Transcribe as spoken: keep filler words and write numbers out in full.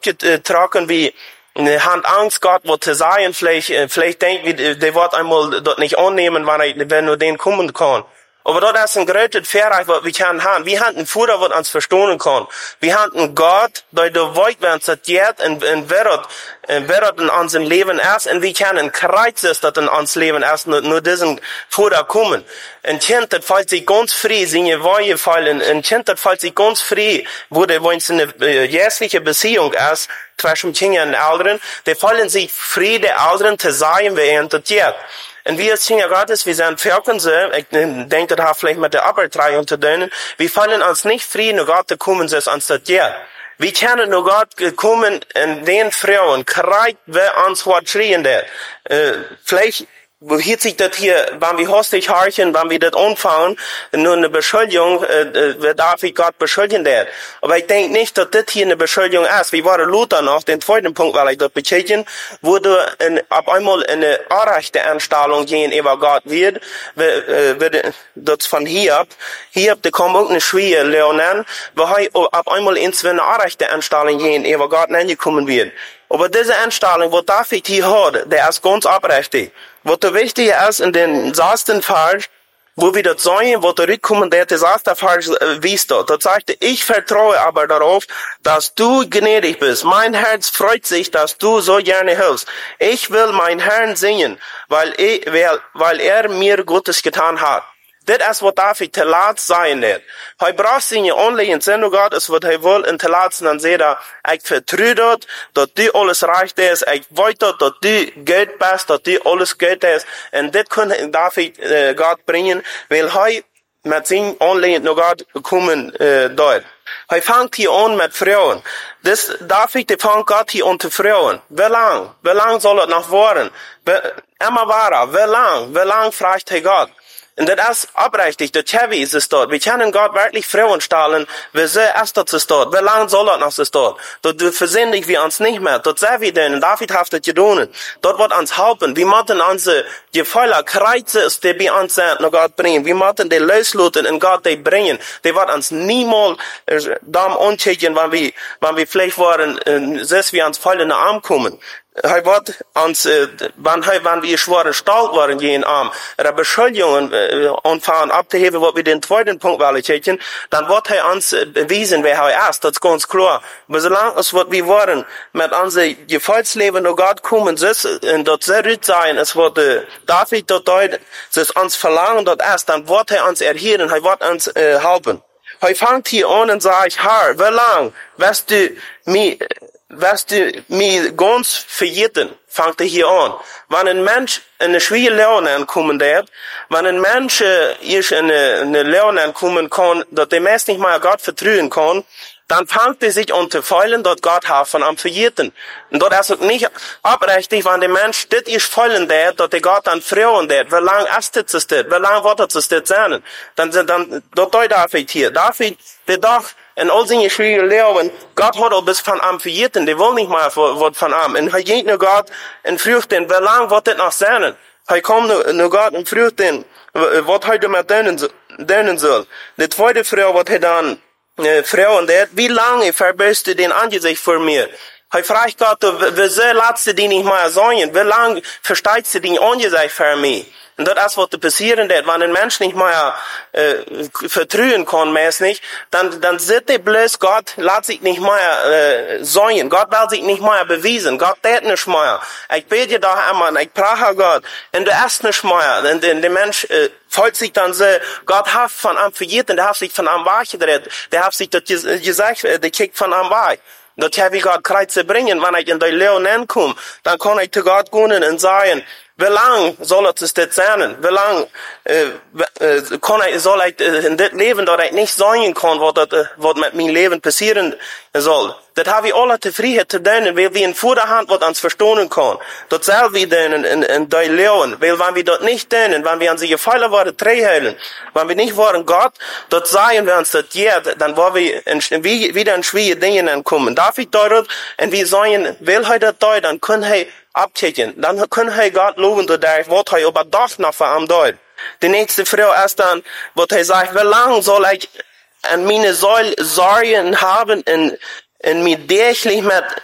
abgetrocken wie haben Angst, Gott wird zu sein, vielleicht, vielleicht denkt, der wird einmal dort nicht annehmen, wenn er, wenn nur den kommen kann. Aber dort ist ein größtes Verreich, was wir können haben. Wir haben einen Führer, der uns verstehen kann. Wir haben einen Gott, der der Welt, wenn es jetzt in, in Welt, in Welt in unserem Leben ist, und wir können ein Kreuz ist, das in unser Leben ist, nur, nur diesen Führer kommen. Ein Kind, das fällt sich ganz frei, seine Weihe fallen. Ein Kind, das fällt sich ganz frei, wo der, wenn es eine äh, jährliche Beziehung ist, zwischen Kindern und Eltern, der fallen sich frei, der Eltern zu sein, wie er das jetzt. Und wir als Kinder Gottes, wir sind Völker, ich denke, das hat vielleicht mit der Arbeitreihe zu tun, wir fallen uns nicht frei, nur Gott zu kommen, als uns das jetzt. Wir können nur Gott kommen in den Frauen, kreit, wer uns was schreien der. Äh, vielleicht, wo hielt sich das hier, wenn wir hostig horchen, wenn wir das anfangen, nur eine Beschuldigung, äh, wer darf ich Gott beschuldigen der. Aber ich denke nicht, dass das hier eine Beschuldigung ist. Wie war Luther noch, den zweiten Punkt, weil ich dort bestätigen, wo du in, ab einmal eine anrechte Anstellung gegenüber Gott wird, wird das von Hiob. Hiob, da kommt auch eine schwere Lernen, wo er ab einmal ins eine anrechte Anstellung gegenüber Gott angekommen wird. Aber diese Anstellung, wo David hier hat, der ist ganz abrechtig. Was der wichtig ist in den sechsten Fall, wo wir das sehen, wo der Rückkommen der sechste Fall wies dort. Dort sagte, ich vertraue aber darauf, dass du gnädig bist. Mein Herz freut sich, dass du so gerne hilfst. Ich will meinen Herrn singen, weil, ich, weil, weil er mir Gutes getan hat. Das ist, was David te laat sein wird. Hij braucht seine onlichen Sinn, Gott, ist, was er will, in te laat sein, dann sagt er, ich vertraue dort, dass du alles reich ist, ich weiß dort, dass du Geld bist, dass du alles Geld ist, und das kann David, äh, Gott bringen, weil er mit seinen onlichen Gott kommen, äh, dort. Er fängt hier an mit Frauen. Das, David, der fängt Gott hier an zu Frauen. Wie lang? Wie lang soll es noch werden? Immer wahrer. Wie lang? Wie lang fragt er Gott? Und das ist abrechtig, der Chevy ist es dort. Wir können Gott wirklich Frauen stellen, wie sehr ist das dort? Wie lange soll das noch das dort? Dort versündigen wir uns nicht mehr. Dort sehen wir denn, David hat das getan. Dort wird uns helfen. Wir müssen unsere Gefälle, Kreuze, die bei uns sind, nach Gott bringen. Wir müssen die loslassen und Gott die bringen. Die wird uns niemals äh, darum anschicken, wenn wir, wenn wir vielleicht waren, äh, dass wir uns voll in den Arm kommen. Hij wordt ons, uh, wanneer wenn wir schwere Stahl waren jeden Arm, oder Beschuldigungen äh, anfangen abzuheben, was wir den zweiten Punkt wollen, dann wird er uns äh, bewiesen, wer er ist, das ist ganz klar. Aber solange es wird wir waren, mit unserem Gefühlsleben durch Gott kommen, das, und dort sehr gut sein, es wird äh, David dort deut, das uns verlangen dort ist, dann wird er uns erhören, er wird uns äh, helfen. Er fängt hier an und sagt, Herr, wie lang wirst du mich wirst du mich ganz verjeten, fängt er hier an. Wenn ein Mensch in eine schwierige Laune ankommen wird, wenn ein Mensch äh, in eine, eine Laune ankommen kann, dass der Mensch nicht mehr Gott vertrauen kann, dann fängt er sich an zu feilen, dass Gott hat von am verjeten. Und dort ist es nicht abrechtig, wenn der Mensch das ist feilen wird, dass der Gott dann freuen wird. Wie lang ist das das? Wie lang wird das das sein? Dann, dann, dort David hier. David, der doch in all seine schwierigen Leben, Gott hat auch bis von am verjeten, der will nicht mal was von am. Und er geht nur Gott und fragt ihn, wie lang wird das noch sein? Er kommt nur, nur Gott und fragt ihn, was er damit tun soll. Die zweite Frau, was er dann Äh, Frauen, der, wie lange verbirgst du den Angesicht vor mir? Er fragt Gott, wie sehr lässt du dich nicht mehr sein? Wie lange versteigst du den Angesicht vor mir? Und das ist, was passieren wird, wenn ein Mensch nicht mehr äh, vertrauen kann, mäßig, dann dann sieht er bloß, Gott lässt sich nicht mehr äh, sein. Gott will sich nicht mehr beweisen. Gott tät nicht mehr. Ich bete doch immer, ich brauche Gott. Und du erst nicht mehr. Und der Mensch äh, folgt sich dann so, Gott hat von am verjeten, der hat sich von am Weich gedreht, der hat sich das gesagt, der kickt von am Weich. Das habe ich Gott Kreuze bringen, wenn ich in der Leon ankomme, dann kann ich zu Gott gehen und sagen, wie lang soll es das sein? Wie lang äh, äh, kann ich, soll ich äh, in das Leben, dass ich nicht sagen kann, was, das, äh, was mit meinem Leben passieren soll? Das habe ich alle die Freiheit zu tun, weil wir in Vorderhand was uns verstehen kann. Das selber wir in, in, in der Leon. Weil wenn wir das nicht tun, wenn wir an sie gefallen waren, treiben, wenn wir nicht waren Gott, das sagen wir uns das jetzt, dann wollen wir in, wie, wieder in schwierige Dinge ankommen. Darf ich dort, und wir sagen, will er das dort, dann können wir abkicken. Dann können wir Gott loben, dass was er aber doch noch von ihm dort. Die nächste Frau ist dann, wo er sagt, wie lange soll ich an meine Sorgen haben, in, in mir täglich mit